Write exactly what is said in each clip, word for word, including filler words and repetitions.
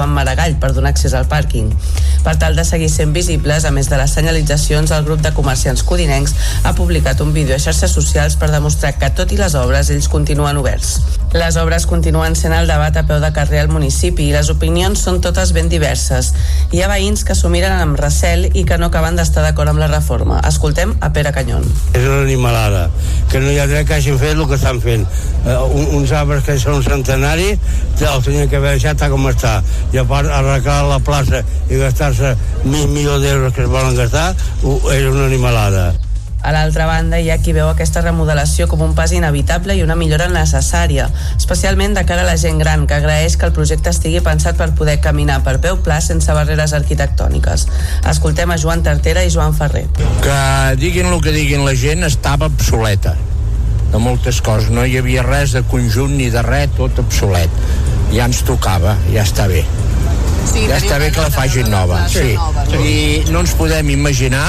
Joan Maragall per donar accés al pàrquing. Per tal de seguir sent visibles, a més de les senyalitzacions, el grup de comerciants codinencs ha publicat un vídeo a xarxes socials per demostrar que, tot i les obres, ells continuen oberts. Les obres continuen sent el debat a peu de carrer al municipi i les opinions són totes ben diverses. Hi ha veïns que s'ho miren amb recel i que no acaben d'estar d'acord amb la reforma. Escoltem a Pere Canyón. És una animalada, que no hi ha dret que hagin fet el que estan fent. Uh, uns arbres que són centenaris, el senyor que ve deixat està com està. I a part, arreglar la plaça i gastar-se mig milió d'euros que es volen gastar, uh, és una animalada. A l'altra banda, hi ha qui veu aquesta remodelació com un pas inevitable i una millora necessària, especialment de cara a la gent gran, que agraeix que el projecte estigui pensat per poder caminar per peu pla sense barreres arquitectòniques. Escoltem a Joan Tartera i Joan Ferrer. Que diguin el que diguin la gent, estava obsoleta de moltes coses, no hi havia res de conjunt ni de res, tot obsolet. Ja ens tocava, ja està bé. Sí, ja està bé que la facin nova. Sí. I no ens podem imaginar,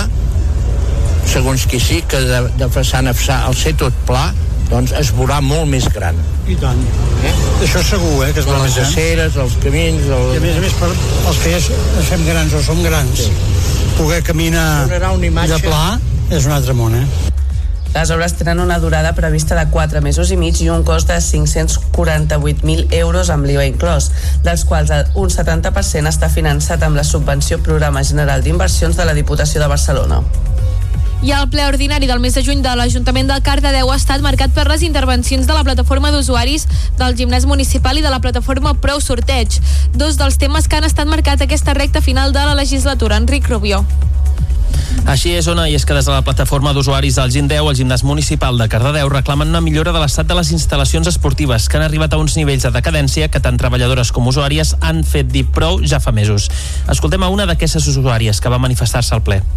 segons qui sí, que de, de façana a façana, al ser tot pla, doncs es veurà molt més gran. I tant. Eh? Això segur, eh, que es veurà les aceres, els camins... El... I a més a més, per els que ja som grans o som grans, sí. Poder caminar de pla és un altre món, eh? Les obres tenen una durada prevista de quatre mesos i mig i un cost de cinc-cents quaranta-vuit mil euros amb l'I V A inclòs, dels quals un setanta per cent està finançat amb la subvenció Programa General d'Inversions de la Diputació de Barcelona. I el ple ordinari del mes de juny de l'Ajuntament de Cardedeu ha estat marcat per les intervencions de la plataforma d'usuaris del gimnàs municipal i de la plataforma Prou Sorteig, dos dels temes que han estat marcat aquesta recta final de la legislatura. Enric Rubió. Així és, Ona, i és que des de la plataforma d'usuaris del Gim deu, el gimnàs municipal de Cardedeu reclamen una millora de l'estat de les instal·lacions esportives que han arribat a uns nivells de decadència que tant treballadores com usuàries han fet dir prou ja fa mesos. Escoltem a una d'aquestes usuàries que va manifestar-se al ple.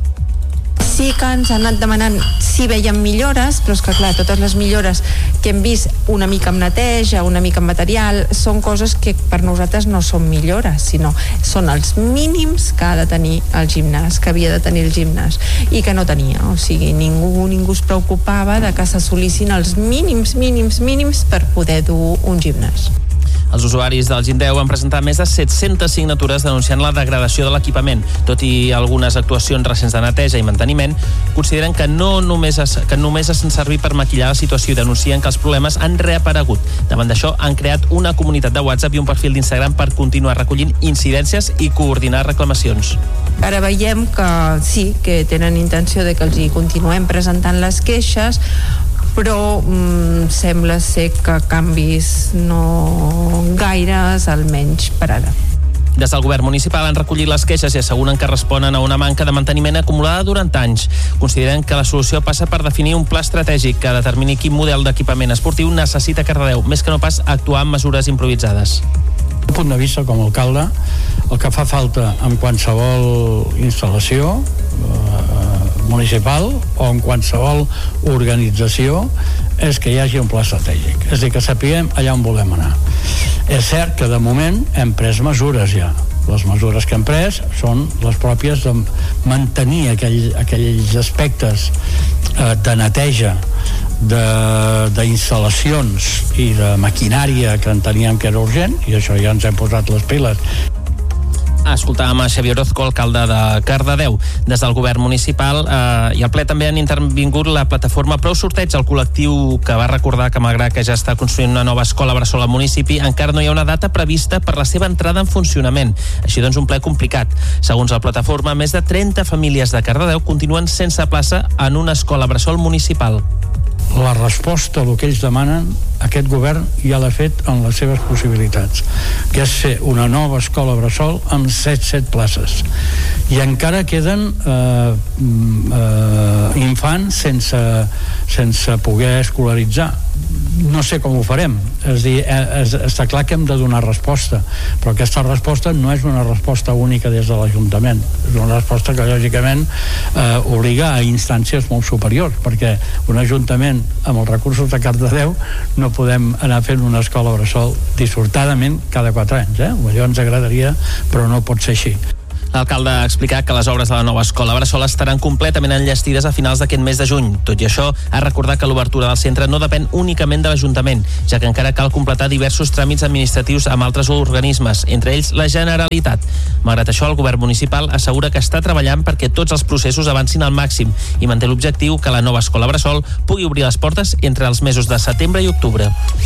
Sí que ens han anat demanant si veiem millores, però és que clar, totes les millores que hem vist una mica amb neteja, una mica amb material, són coses que per nosaltres no són millores, sinó són els mínims que ha de tenir el gimnàs, que havia de tenir el gimnàs i que no tenia, o sigui, ningú, ningú es preocupava de que s'assolissin els mínims, mínims, mínims per poder dur un gimnàs. Els usuaris del Gim deu han presentat més de set-centes signatures denunciant la degradació de l'equipament. Tot i algunes actuacions recents de neteja i manteniment, consideren que no només es, que només es servir per maquillar la situació i denuncien que els problemes han reaparegut. Davant d'això, han creat una comunitat de WhatsApp i un perfil d'Instagram per continuar recollint incidències i coordinar reclamacions. Ara veiem que sí, que tenen intenció de que els hi continuem presentant les queixes, però mm, sembla ser que canvis no gaires, almenys per ara. Des del govern municipal han recollit les queixes i asseguren que responen a una manca de manteniment acumulada durant anys. Consideren que la solució passa per definir un pla estratègic que determini quin model d'equipament esportiu necessita Cardedeu, més que no pas actuar amb mesures improvisades. Des punt de vista com a alcalde, el que fa falta en qualsevol instal·lació eh, municipal o en qualsevol organització és que hi hagi un pla estratègic, és a dir, que sapiguem allà on volem anar. És cert que de moment hem pres mesures ja. Les mesures que hem pres són les pròpies de mantenir aquell, aquells aspectes eh, de neteja, d'instal·lacions i de maquinària que enteníem que era urgent, i això ja ens hem posat les piles. Escoltàvem a Xavier Orozco, alcalde de Cardedeu. Des del govern municipal eh, i al ple també han intervingut la plataforma Prou Sorteig, el col·lectiu que va recordar que malgrat que ja està construint una nova escola bressol al municipi, encara no hi ha una data prevista per la seva entrada en funcionament. Així doncs, un ple complicat. Segons la plataforma, més de trenta famílies de Cardedeu continuen sense plaça en una escola bressol municipal. La resposta a el que ells demanen, aquest govern ja l'ha fet en les seves possibilitats, que és fer una nova escola bressol amb set, set places. I encara queden eh, eh, infants sense, sense poder escolaritzar. No sé com ho farem, és dir, és, està clar que hem de donar resposta, però aquesta resposta no és una resposta única des de l'Ajuntament, és una resposta que lògicament eh, obliga a instàncies molt superiors, perquè un Ajuntament amb els recursos de Cardedeu no podem anar fent una escola bressol dissortadament cada quatre anys, eh? Allò ens agradaria, però no pot ser així. L'alcalde ha explicat que les obres de la nova escola bressol estaran completament enllestides a finals d'aquest mes de juny. Tot i això, ha recordat que l'obertura del centre no depèn únicament de l'Ajuntament, ja que encara cal completar diversos tràmits administratius amb altres organismes, entre ells la Generalitat. Malgrat això, el govern municipal assegura que està treballant perquè tots els processos avancin al màxim i manté l'objectiu que la nova escola bressol pugui obrir les portes entre els mesos de setembre i octubre.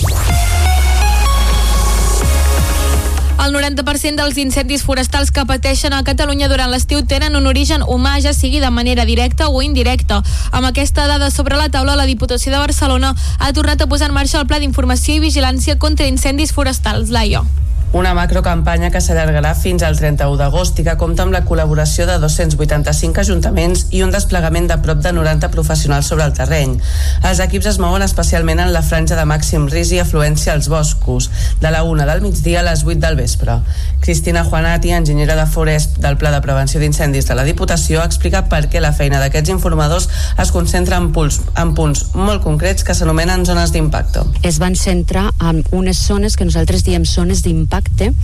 El noranta per cent dels incendis forestals que pateixen a Catalunya durant l'estiu tenen un origen humà, ja sigui de manera directa o indirecta. Amb aquesta dada sobre la taula, la Diputació de Barcelona ha tornat a posar en marxa el Pla d'Informació i Vigilància contra Incendis Forestals, l'A I O. Una macrocampanya que s'allargarà fins al trenta-u d'agost i que compta amb la col·laboració de dos-cents vuitanta-cinc ajuntaments i un desplegament de prop de noranta professionals sobre el terreny. Els equips es mouen especialment en la franja de màxim risc i afluència als boscos, de la una del migdia a les vuit del vespre. Cristina Juanati, enginyera de Forest del Pla de Prevenció d'Incendis de la Diputació, explica per què la feina d'aquests informadors es concentra en punts, en punts molt concrets que s'anomenen zones d'impacte. Es van centrar en unes zones que nosaltres diem zones d'impacte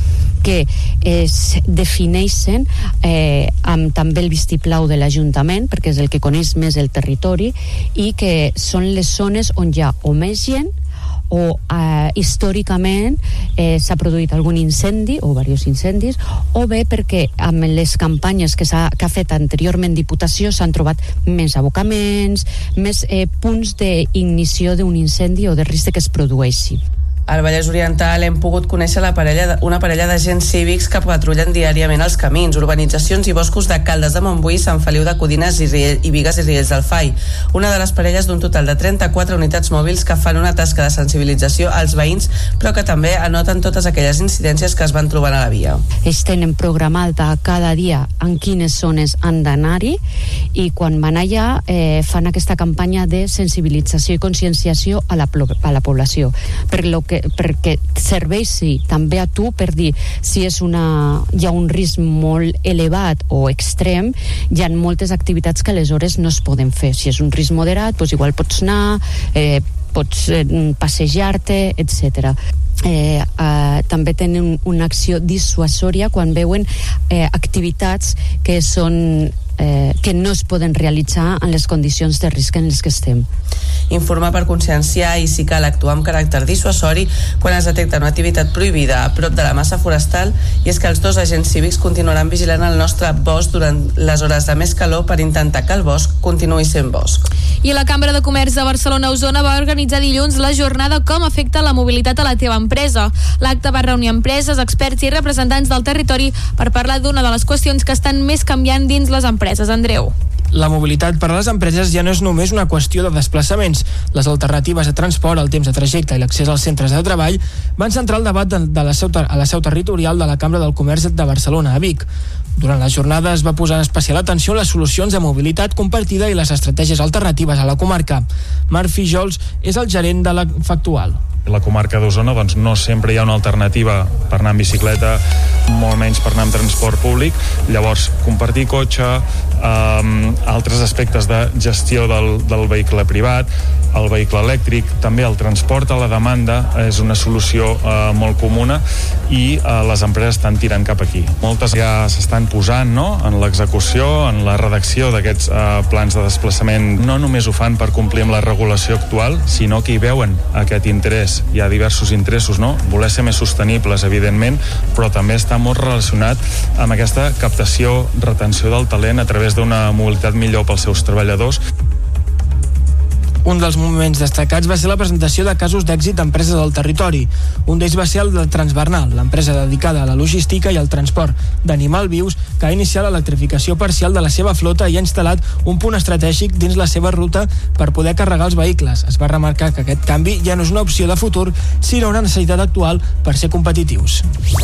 que es defineixen eh, amb també el vistiplau de l'Ajuntament, perquè és el que coneix més el territori, i que són les zones on hi ha o més gent o eh, històricament eh, s'ha produït algun incendi o diversos incendis, o bé perquè amb les campanyes que, s'ha, que ha fet anteriorment Diputació s'han trobat més abocaments, més eh, punts d'ignició d'un incendi o de risc que es produeixi. Al Vallès Oriental hem pogut conèixer la parella de, una parella d'agents cívics que patrullen diàriament els camins, urbanitzacions i boscos de Caldes de Montbui, Sant Feliu de Codines i, Riell, i Bigues i Riells del Fai. Una de les parelles d'un total de trenta-quatre unitats mòbils que fan una tasca de sensibilització als veïns, però que també anoten totes aquelles incidències que es van trobant a la via. Ells tenen programat cada dia en quines zones han d'anar-hi i quan van allà eh, fan aquesta campanya de sensibilització i conscienciació a la, a la població. Per lo que perquè serveixi també a tu per dir si és una, hi ha un risc molt elevat o extrem, hi ha moltes activitats que aleshores no es poden fer. Si és un risc moderat, doncs igual pots anar, eh, pots eh, passejar-te, etcètera. Eh, eh, també tenen una acció dissuasòria quan veuen eh, activitats que són eh, que no es poden realitzar en les condicions de risc en les que estem. Informar per conscienciar i, si cal, actuar amb caràcter dissuasori quan es detecta una activitat prohibida a prop de la massa forestal, i és que els dos agents cívics continuaran vigilant el nostre bosc durant les hores de més calor per intentar que el bosc continuï sent bosc. I la Cambra de Comerç de Barcelona-Osona va organitzar dilluns la jornada Com afecta la mobilitat a la teva empresa. L'acte va reunir empreses, experts i representants del territori per parlar d'una de les qüestions que estan més canviant dins les empreses. Andreu. La mobilitat per a les empreses ja no és només una qüestió de desplaçaments. Les alternatives de transport, el temps de trajecte i l'accés als centres de treball van centrar el debat de, de la seu, a la seu territorial de la Cambra del Comerç de Barcelona, a Vic. Durant la jornada es va posar en especial atenció a les solucions de mobilitat compartida i les estratègies alternatives a la comarca. Marc Fijols és el gerent de la Factual. La comarca d'Osona doncs, no sempre hi ha una alternativa per anar en bicicleta, molt menys per anar en transport públic. Llavors, compartir cotxe, eh, altres aspectes de gestió del, del vehicle privat, el vehicle elèctric, també el transport a la demanda és una solució eh, molt comuna i eh, les empreses estan tirant cap aquí. Moltes ja s'estan posant, no?, en l'execució, en la redacció d'aquests eh, plans de desplaçament. No només ho fan per complir amb la regulació actual, sinó que hi veuen aquest interès. Hi ha diversos interessos, no? Voler ser més sostenibles, evidentment, però també està molt relacionat amb aquesta captació, retenció del talent a través d'una mobilitat millor pels seus treballadors. Un dels moments destacats va ser la presentació de casos d'èxit d'empreses del territori. Un d'ells va ser el de Transbernal, l'empresa dedicada a la logística i al transport d'animal vius, que ha iniciat l'electrificació parcial de la seva flota i ha instal·lat un punt estratègic dins la seva ruta per poder carregar els vehicles. Es va remarcar que aquest canvi ja no és una opció de futur, sinó una necessitat actual per ser competitius.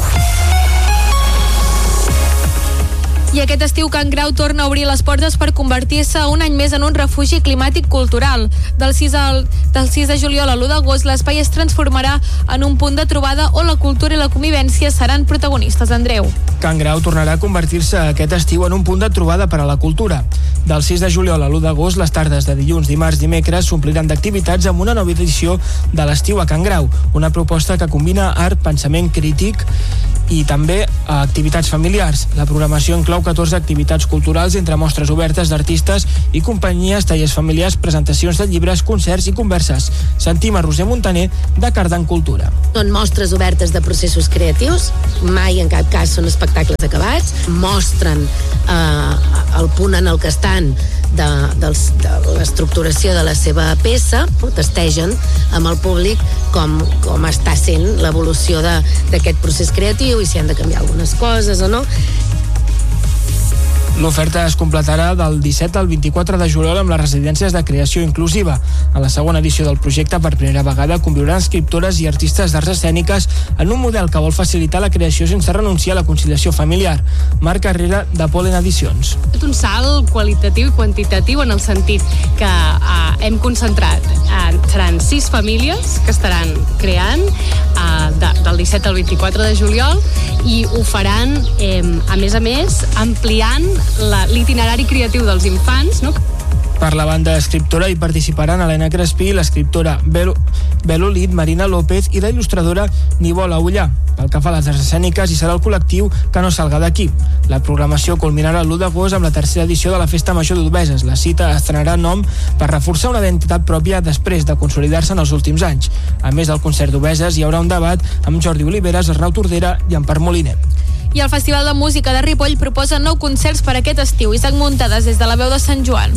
I aquest estiu Can Grau torna a obrir les portes per convertir-se un any més en un refugi climàtic cultural. Del sis, al, del sis de juliol a l'u d'agost, l'espai es transformarà en un punt de trobada on la cultura i la convivència seran protagonistes. Andreu. Can Grau tornarà a convertir-se aquest estiu en un punt de trobada per a la cultura. Del sis de juliol a l'u d'agost, les tardes de dilluns, dimarts, dimecres s'ompliran d'activitats amb una nova edició de l'estiu a Can Grau, una proposta que combina art, pensament crític i també a activitats familiars. La programació inclou catorze activitats culturals entre mostres obertes d'artistes i companyies, tallers familiars, presentacions de llibres, concerts i converses. Sentim a Roser Montaner de Cardan Cultura. Són mostres obertes de processos creatius, mai en cap cas són espectacles acabats, mostren eh, el punt en el que estan de, dels, de l'estructuració de la seva peça, testegen amb el públic com, com està sent l'evolució d'aquest procés creatiu i si han de canviar algunes coses o no. L'oferta es completarà del disset al vint-i-quatre de juliol amb les residències de creació inclusiva. En la segona edició del projecte, per primera vegada, conviuran escriptores i artistes d'arts escèniques en un model que vol facilitar la creació sense renunciar a la conciliació familiar. Marc Carrera, de Polen Edicions. Tot un salt qualitatiu i quantitatiu en el sentit que eh, hem concentrat. Eh, seran sis famílies que estaran creant eh, de, del disset al vint-i-quatre de juliol i ho faran, eh, a més a més, ampliant l'itinerari creatiu dels infants, no? Per la banda escriptora hi participaran Helena Crespí, l'escriptora Belo Lid, Marina López i la il·lustradora Nivola Ullà. Pel que fa a les arts escèniques, hi serà el col·lectiu Que no salga d'aquí. La programació culminarà l'u d'agost amb la tercera edició de la Festa Major d'Orbeses. La cita estrenarà nom per reforçar una identitat pròpia després de consolidar-se en els últims anys. A més del concert d'Orbeses, hi haurà un debat amb Jordi Oliveres, Arnau Tordera i Empar Moliner. I el Festival de Música de Ripoll proposa nou concerts per aquest estiu. Isaac Muntades, des de la veu de Sant Joan.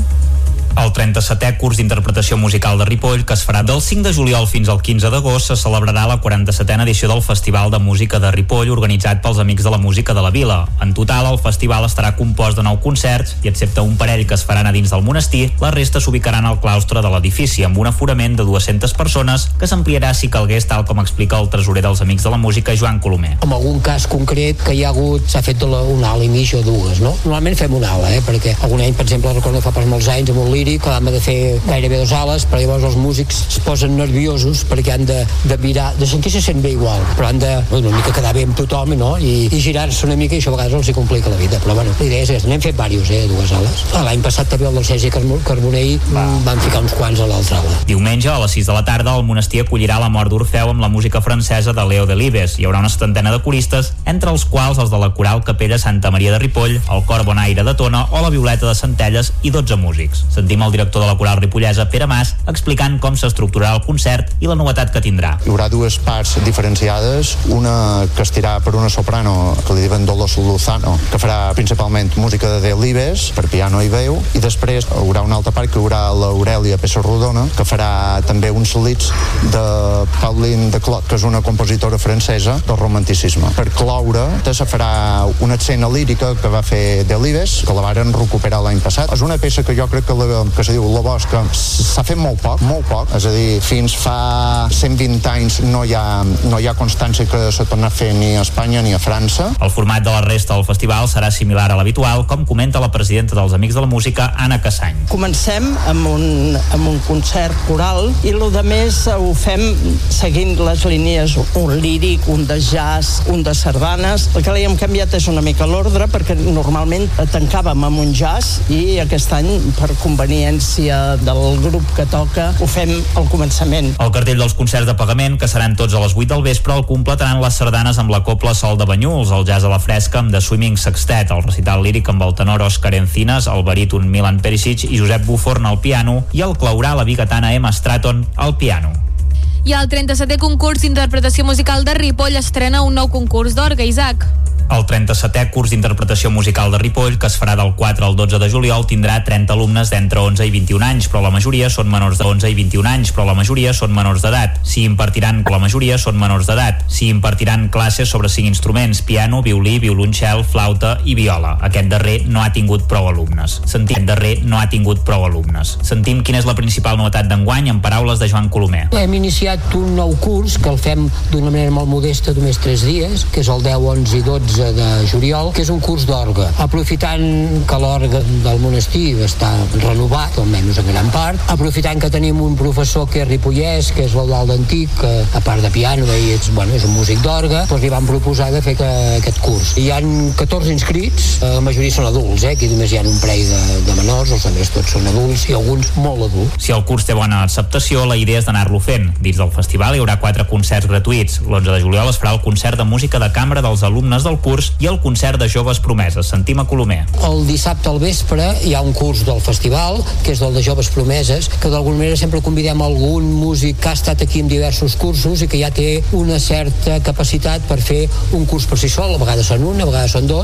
El trenta-setè curs d'interpretació musical de Ripoll, que es farà del cinc de juliol fins al quinze d'agost, se celebrarà la quaranta-setena edició del Festival de Música de Ripoll, organitzat pels Amics de la Música de la Vila. En total, el festival estarà compost de nou concerts i, excepte un parell que es faran a dins del monestir, la resta s'ubicaran al claustre de l'edifici, amb un aforament de dues-centes persones, que s'ampliarà si calgués, tal com explica el tresorer dels Amics de la Música, Joan Colomer. En algun cas concret que hi ha hagut, s'ha fet una ala i mig o dues, no? Normalment fem una ala, eh? Perquè algun any, per exemple, recordo fa pas molts anys, amb un líric, que vam de fer gairebé dues ales, però llavors els músics es posen nerviosos perquè han de, de mirar, de sentir-se sent bé igual, però han de una mica quedar bé amb tothom, no? I, i girar-se una mica, i això a vegades els hi complica la vida, però bueno, la idea és aquesta. N'hem fet diversos, eh, dues ales. L'any passat també el del Sergi Carbonell van ficar uns quants a l'altra ala. Diumenge, a les sis de la tarda, el monestir acollirà la mort d'Orfeu amb la música francesa de Leo Delibes. Hi haurà una setantena de coristes, entre els quals els de la Coral Capella Santa Maria de Ripoll, el Cor Bonaire de Tona o la Violeta de Centelles i dotze músics. Sentim el director de la Coral Ripollesa, Pere Mas, explicant com s'estructurarà el concert i la novetat que tindrà. Hi haurà dues parts diferenciades, una que estirà per una soprano que li diuen Dolors Luzano, que farà principalment música de Delibes per piano i veu, i després hi haurà una altra part que hi haurà l'Aurèlia Pessarrodona, que farà també uns solits de Pauline de Clot, que és una compositora francesa del romanticisme. Per cloure, se farà una escena lírica que va fer Delibes, que la varen recuperar l'any passat. És una peça que jo crec que, la, que se diu La Bosca, s'ha fet molt poc, molt poc, és a dir, fins fa cent vint anys no hi ha, no hi ha constància que se torna a fer ni a Espanya ni a França. El format de la resta del festival serà similar a l'habitual, com comenta la presidenta dels Amics de la Música, Anna Cassany. Comencem amb un, amb un concert coral i el de més ho fem seguint les línies, un líric, un de jazz, un de sardanes. El que li hem canviat és una mica l'ordre, perquè normalment tancàvem amb un jazz i aquest any, per conveniència del grup que toca, ho fem al començament. El cartell dels concerts de pagament, que seran tots a les vuit del vespre, el completaran les sardanes amb la Copla Sol de Banyuls, el jazz a la fresca amb The Swimming Sextet, el recital líric amb el tenor Òscar Encinas, el baríton Milan Perisic i Josep Buforn al piano, i el claurà la bigatana Emma Stratton al piano. I el trenta-setè concurs d'interpretació musical de Ripoll estrena un nou concurs d'orgue, Isaac. El trenta-setè curs d'interpretació musical de Ripoll, que es farà del quatre al dotze de juliol, tindrà trenta alumnes d'entre onze i vint-i-un anys, però la majoria són menors de onze i vint-i-un anys, però la majoria són menors d'edat. S'hi impartiran, la majoria són menors d'edat. S'hi impartiran classes sobre cinc instruments: piano, violí, violoncel, flauta i viola. Aquest darrer no ha tingut prou alumnes. Sentim, aquest darrer no ha tingut prou alumnes. Sentim quina és la principal novetat d'enguany en paraules de Joan Colomer. Hem iniciat un nou curs que el fem d'una manera molt modesta, només tres dies, que és el deu, onze i dotze dotze de juliol, que és un curs d'orgue. Aprofitant que l'orgue del monestir està renovat, almenys en gran part, aprofitant que tenim un professor que és ripollès, que és l'Eudald Antic, que a part de piano i és, bueno, és un músic d'orgue, doncs li van proposar de fer que, aquest curs. Hi han catorze inscrits, la majoria són adults, eh? Aquí només hi ha un parell de, de menors, els altres tots són adults i alguns molt adults. Si el curs té bona acceptació, la idea és d'anar-lo fent. Dins del festival hi haurà quatre concerts gratuïts. L'onze de juliol es farà el concert de música de cambra dels alumnes del curs i el concert de joves promeses. Sentim a Colomer. El dissabte al vespre hi ha un curs del festival, que és del de joves promeses, que d'alguna manera sempre convidem algun músic que ha estat aquí en diversos cursos i que ja té una certa capacitat per fer un curs per si sol. A vegades són un, a vegades són dos,